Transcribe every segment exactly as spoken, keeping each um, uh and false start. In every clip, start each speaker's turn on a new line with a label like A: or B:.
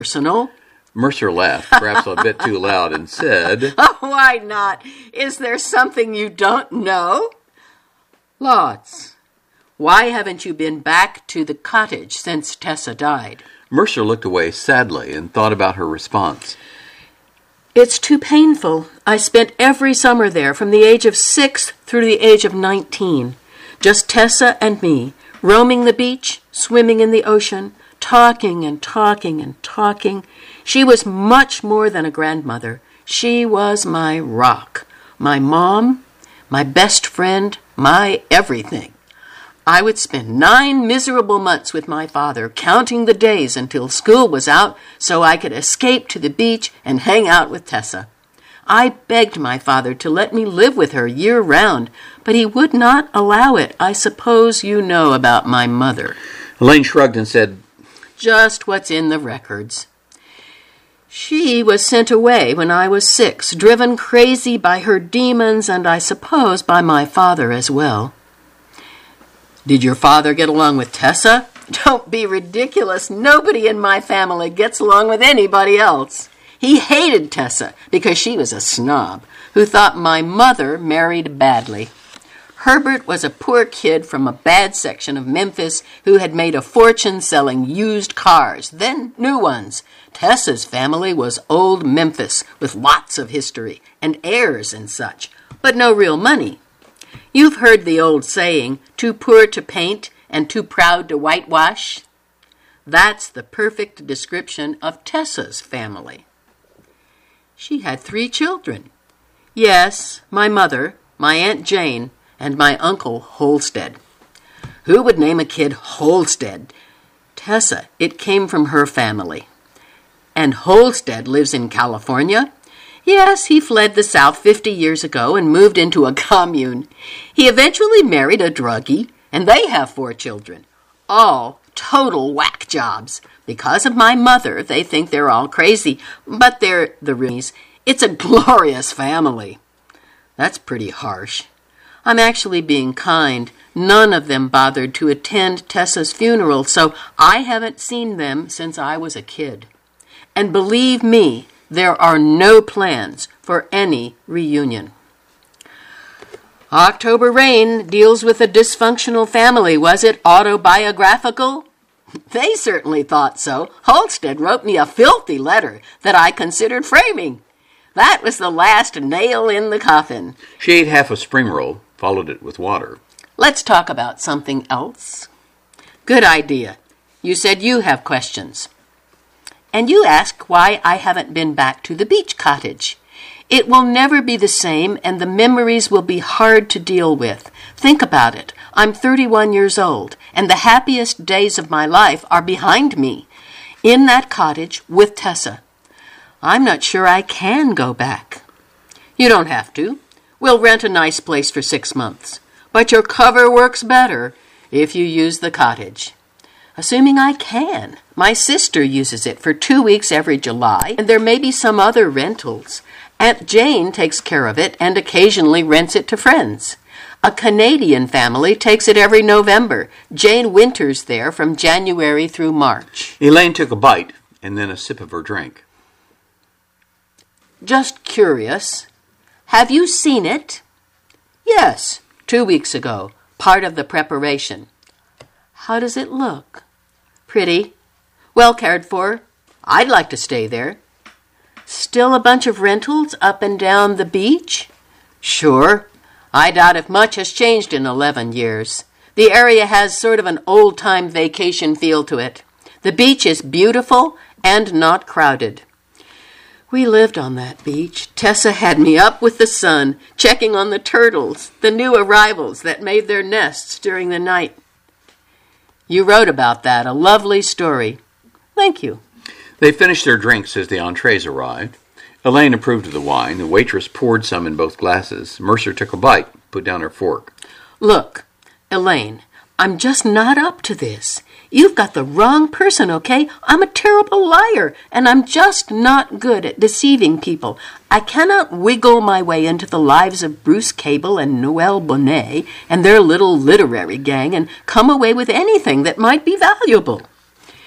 A: personal.
B: Mercer laughed, perhaps a bit too loud, and said,
A: Oh, why not? Is there something you don't know? Lots. Why haven't you been back to the cottage since Tessa died?
B: Mercer looked away sadly and thought about her response.
A: It's too painful. I spent every summer there from the age of six through the age of nineteen. Just Tessa and me, roaming the beach, swimming in the ocean, talking and talking and talking. She was much more than a grandmother. She was my rock, my mom, my best friend, my everything. I would spend nine miserable months with my father, counting the days until school was out so I could escape to the beach and hang out with Tessa. I begged my father to let me live with her year-round, but he would not allow it. I suppose you know about my mother.
B: Elaine shrugged and said,
A: Just what's in the records. She was sent away when I was six, driven crazy by her demons and I suppose by my father as well. Did your father get along with Tessa? Don't be ridiculous. Nobody in my family gets along with anybody else. He hated Tessa because she was a snob who thought my mother married badly. Herbert was a poor kid from a bad section of Memphis who had made a fortune selling used cars, then new ones. Tessa's family was old Memphis with lots of history and heirs and such, but no real money. You've heard the old saying, too poor to paint and too proud to whitewash? That's the perfect description of Tessa's family. She had three children. Yes, my mother, my Aunt Jane, and my uncle Holstead. Who would name a kid Holstead? Tessa, it came from her family. And Holstead lives in California? Yes, he fled the South fifty years ago and moved into a commune. He eventually married a druggie, and they have four children. All total whack jobs. Because of my mother, they think they're all crazy, but they're the Rooneys. It's a glorious family. That's pretty harsh. I'm actually being kind. None of them bothered to attend Tessa's funeral, so I haven't seen them since I was a kid. And believe me, there are no plans for any reunion. October Rain deals with a dysfunctional family. Was it autobiographical? They certainly thought so. Holstead wrote me a filthy letter that I considered framing. That was the last nail in the coffin.
B: She ate half a spring roll, followed it with water.
A: Let's talk about something else. Good idea. You said you have questions. And you ask why I haven't been back to the beach cottage. It will never be the same, and the memories will be hard to deal with. Think about it. I'm thirty-one years old, and the happiest days of my life are behind me, in that cottage with Tessa. I'm not sure I can go back. You don't have to. We'll rent a nice place for six months. But your cover works better if you use the cottage. Assuming I can. My sister uses it for two weeks every July, and there may be some other rentals. Aunt Jane takes care of it and occasionally rents it to friends. A Canadian family takes it every November. Jane winters there from January through March.
B: Elaine took a bite and then a sip of her drink.
A: Just curious. Have you seen it? Yes, two weeks ago. Part of the preparation. How does it look? Pretty. Well cared for. I'd like to stay there. Still a bunch of rentals up and down the beach? Sure. I doubt if much has changed in eleven years. The area has sort of an old-time vacation feel to it. The beach is beautiful and not crowded. We lived on that beach. Tessa had me up with the sun, checking on the turtles, the new arrivals that made their nests during the night. You wrote about that, a lovely story. Thank you.
B: They finished their drinks as the entrees arrived. Elaine approved of the wine. The waitress poured some in both glasses. Mercer took a bite, put down her fork.
A: Look, Elaine, I'm just not up to this. You've got the wrong person, okay? I'm a terrible liar, and I'm just not good at deceiving people. I cannot wiggle my way into the lives of Bruce Cable and Noelle Bonnet and their little literary gang and come away with anything that might be valuable.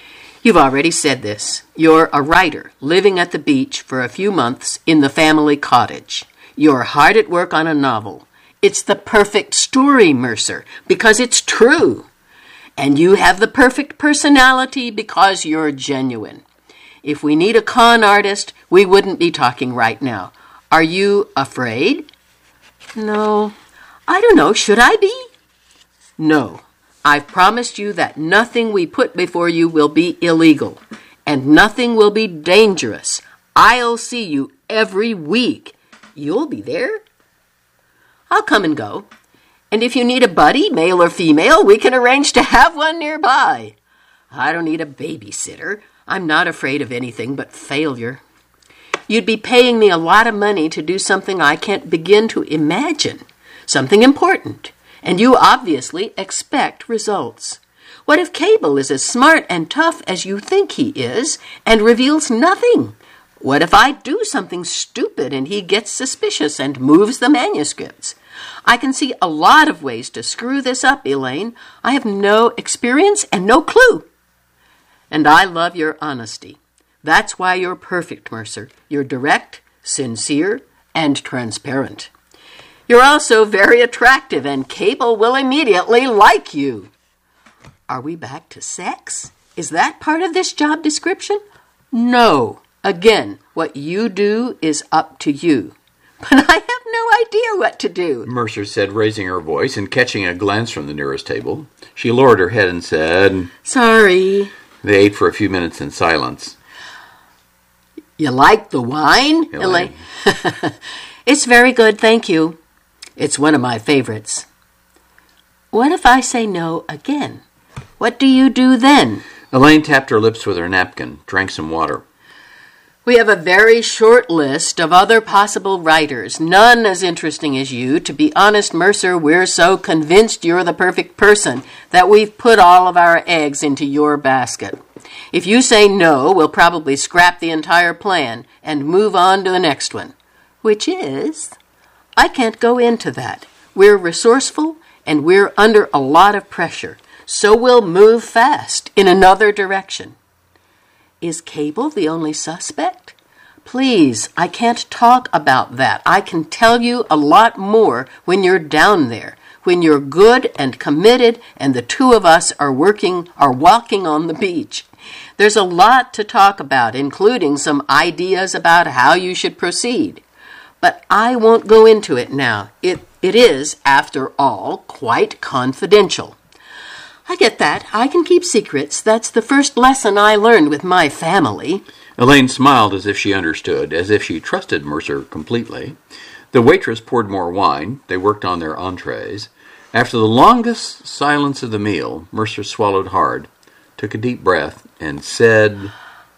A: You've already said this. You're a writer living at the beach for a few months in the family cottage. You're hard at work on a novel. It's the perfect story, Mercer, because it's true. And you have the perfect personality because you're genuine. If we need a con artist, we wouldn't be talking right now. Are you afraid? No. I don't know. Should I be? No. I've promised you that nothing we put before you will be illegal, and nothing will be dangerous. I'll see you every week. You'll be there? I'll come and go. And if you need a buddy, male or female, we can arrange to have one nearby. I don't need a babysitter. I'm not afraid of anything but failure. You'd be paying me a lot of money to do something I can't begin to imagine, something important. And you obviously expect results. What if Cable is as smart and tough as you think he is and reveals nothing? What if I do something stupid and he gets suspicious and moves the manuscripts? I can see a lot of ways to screw this up, Elaine. I have no experience and no clue. And I love your honesty. That's why you're perfect, Mercer. You're direct, sincere, and transparent. You're also very attractive, and Cable will immediately like you. Are we back to sex? Is that part of this job description? No. Again, what you do is up to you. But I have no idea what to do,
B: Mercer said, raising her voice and catching a glance from the nearest table. She lowered her head and said,
A: Sorry.
B: They ate for a few minutes in silence.
A: You like the wine,
B: Elaine?
A: Elaine? It's very good, thank you. It's one of my favorites. What if I say no again? What do you do then?
B: Elaine tapped her lips with her napkin, drank some water.
A: We have a very short list of other possible writers, none as interesting as you. To be honest, Mercer, we're so convinced you're the perfect person that we've put all of our eggs into your basket. If you say no, we'll probably scrap the entire plan and move on to the next one, which is... I can't go into that. We're resourceful and we're under a lot of pressure, so we'll move fast in another direction. Is Cable the only suspect? Please, I can't talk about that. I can tell you a lot more when you're down there, when you're good and committed and the two of us are working, are walking on the beach. There's a lot to talk about, including some ideas about how you should proceed. But I won't go into it now. It, it is, after all, quite confidential. I get that. I can keep secrets. That's the first lesson I learned with my family.
B: Elaine smiled as if she understood, as if she trusted Mercer completely. The waitress poured more wine. They worked on their entrees. After the longest silence of the meal, Mercer swallowed hard, took a deep breath, and said...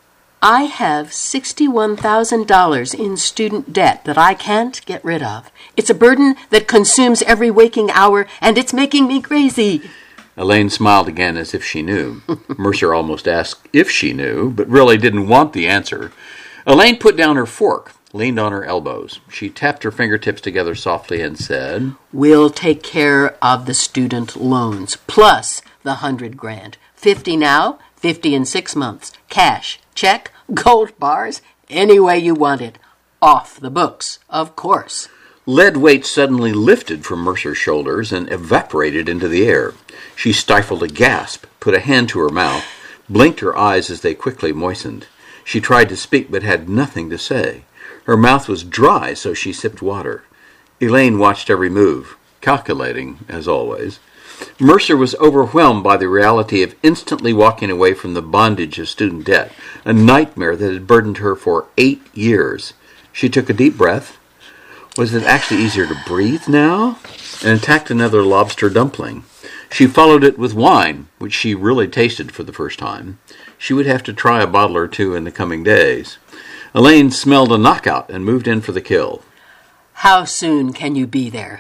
A: I have sixty-one thousand dollars in student debt that I can't get rid of. It's a burden that consumes every waking hour, and it's making me crazy.
B: Elaine smiled again as if she knew. Mercer almost asked if she knew, but really didn't want the answer. Elaine put down her fork, leaned on her elbows. She tapped her fingertips together softly and said,
A: We'll take care of the student loans, plus the hundred grand. Fifty now, fifty in six months. Cash, check, gold bars, any way you want it. Off the books, of course.
B: Lead weights suddenly lifted from Mercer's shoulders and evaporated into the air. She stifled a gasp, put a hand to her mouth, blinked her eyes as they quickly moistened. She tried to speak but had nothing to say. Her mouth was dry, so she sipped water. Elaine watched every move, calculating, as always. Mercer was overwhelmed by the reality of instantly walking away from the bondage of student debt, a nightmare that had burdened her for eight years. She took a deep breath. Was it actually easier to breathe now? And attacked another lobster dumpling. She followed it with wine, which she really tasted for the first time. She would have to try a bottle or two in the coming days. Elaine smelled a knockout and moved in for the kill.
A: How soon can you be there?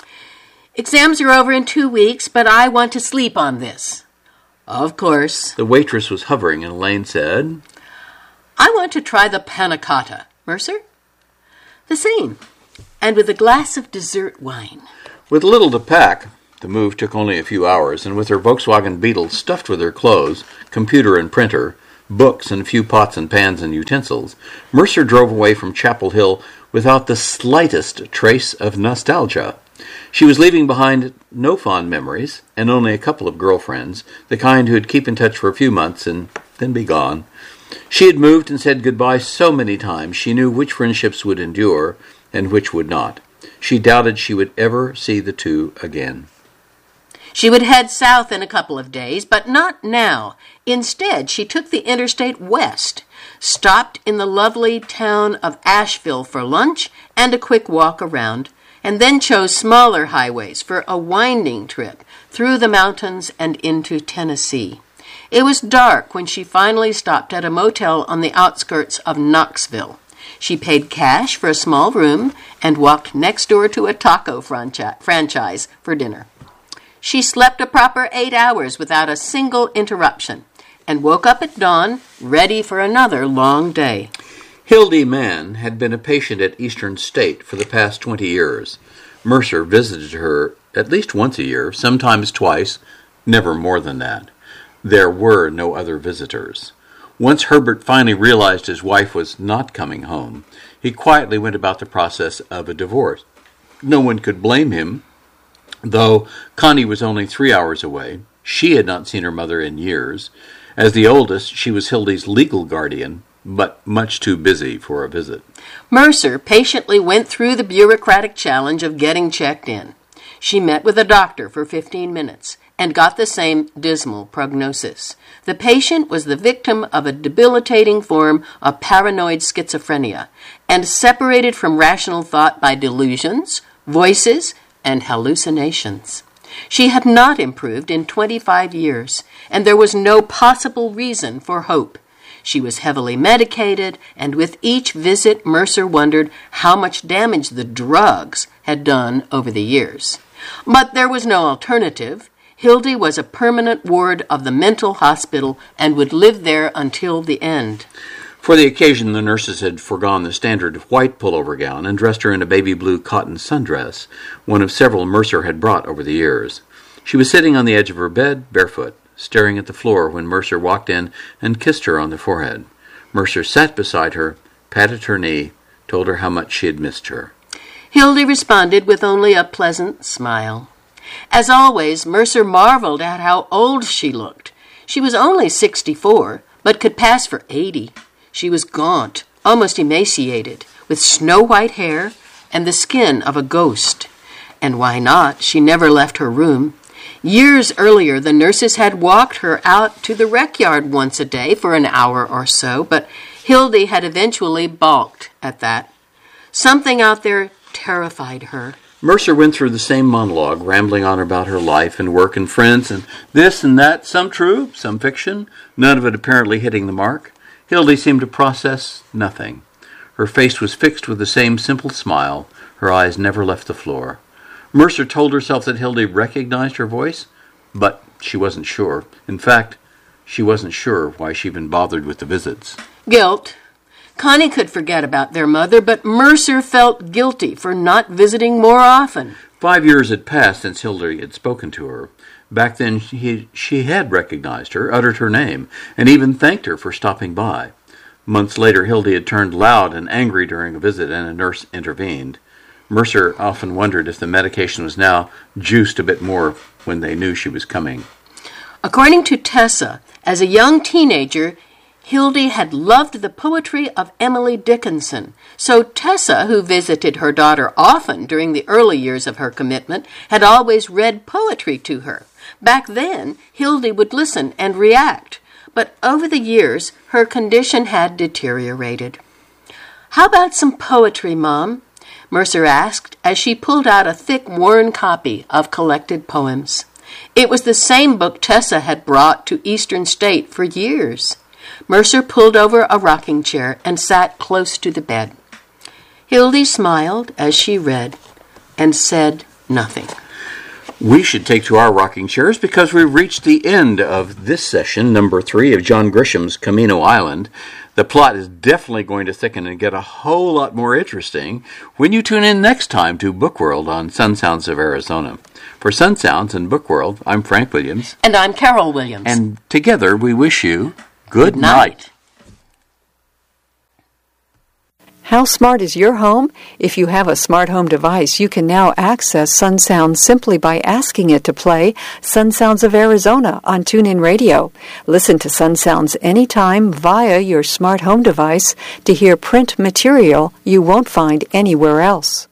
A: Exams are over in two weeks, but I want to sleep on this. Of course.
B: The waitress was hovering, and Elaine said,
A: I want to try the panna cotta. Mercer? The same. And with a glass of dessert wine.
B: With little to pack, the move took only a few hours, and with her Volkswagen Beetle stuffed with her clothes, computer and printer, books, and a few pots and pans and utensils, Mercer drove away from Chapel Hill without the slightest trace of nostalgia. She was leaving behind no fond memories, and only a couple of girlfriends, the kind who'd keep in touch for a few months and then be gone. She had moved and said goodbye so many times she knew which friendships would endure and which would not. She doubted she would ever see the two again.
A: She would head south in a couple of days, but not now. Instead, she took the interstate west, stopped in the lovely town of Asheville for lunch and a quick walk around, and then chose smaller highways for a winding trip through the mountains and into Tennessee. It was dark when she finally stopped at a motel on the outskirts of Knoxville. She paid cash for a small room and walked next door to a taco franchi- franchise for dinner. She slept a proper eight hours without a single interruption and woke up at dawn, ready for another long day.
B: Hildy Mann had been a patient at Eastern State for the past twenty years. Mercer visited her at least once a year, sometimes twice, never more than that. There were no other visitors. Once Herbert finally realized his wife was not coming home, he quietly went about the process of a divorce. No one could blame him, though Connie was only three hours away. She had not seen her mother in years. As the oldest, she was Hildy's legal guardian, but much too busy for a visit.
A: Mercer patiently went through the bureaucratic challenge of getting checked in. She met with a doctor for fifteen minutes and got the same dismal prognosis. The patient was the victim of a debilitating form of paranoid schizophrenia and separated from rational thought by delusions, voices, and hallucinations. She had not improved in twenty-five years, and there was no possible reason for hope. She was heavily medicated, and with each visit, Mercer wondered how much damage the drugs had done over the years. But there was no alternative. Hildy was a permanent ward of the mental hospital and would live there until the end.
B: For the occasion, the nurses had foregone the standard white pullover gown and dressed her in a baby blue cotton sundress, one of several Mercer had brought over the years. She was sitting on the edge of her bed, barefoot, staring at the floor when Mercer walked in and kissed her on the forehead. Mercer sat beside her, patted her knee, told her how much she had missed her.
A: Hildy responded with only a pleasant smile. As always, Mercer marveled at how old she looked. She was only sixty-four, but could pass for eighty. She was gaunt, almost emaciated, with snow-white hair and the skin of a ghost. And why not? She never left her room. Years earlier, the nurses had walked her out to the rec yard once a day for an hour or so, but Hildy had eventually balked at that. Something out there terrified her.
B: Mercer went through the same monologue, rambling on about her life and work and friends and this and that, some true, some fiction, none of it apparently hitting the mark. Hildy seemed to process nothing. Her face was fixed with the same simple smile. Her eyes never left the floor. Mercer told herself that Hildy recognized her voice, but she wasn't sure. In fact, she wasn't sure why she even bothered with the visits.
A: Guilt. Connie could forget about their mother, but Mercer felt guilty for not visiting more often.
B: Five years had passed since Hildy had spoken to her. Back then, he, she had recognized her, uttered her name, and even thanked her for stopping by. Months later, Hildy had turned loud and angry during a visit, and a nurse intervened. Mercer often wondered if the medication was now juiced a bit more when they knew she was coming.
A: According to Tessa, as a young teenager, Hildy had loved the poetry of Emily Dickinson. So Tessa, who visited her daughter often during the early years of her commitment, had always read poetry to her. Back then, Hildy would listen and react, but over the years, her condition had deteriorated. "How about some poetry, Mom?" Mercer asked as she pulled out a thick, worn copy of collected poems. It was the same book Tessa had brought to Eastern State for years. Mercer pulled over a rocking chair and sat close to the bed. Hildy smiled as she read and said nothing.
B: We should take to our rocking chairs because we've reached the end of this session, number three of John Grisham's Camino Island. The plot is definitely going to thicken and get a whole lot more interesting when you tune in next time to Book World on Sun Sounds of Arizona. For Sun Sounds and Book World, I'm Frank Williams.
A: And I'm Carol Williams.
B: And together we wish you Good night.
C: How smart is your home? If you have a smart home device, you can now access Sun Sounds simply by asking it to play Sun Sounds of Arizona on TuneIn Radio. Listen to Sun Sounds anytime via your smart home device to hear print material you won't find anywhere else.